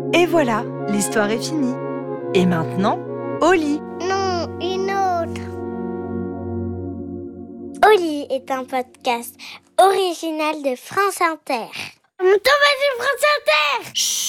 Et voilà, l'histoire est finie. Et maintenant, au lit. Non, une autre. Au lit est un podcast original de France Inter. On tombe sur France Inter. Chut.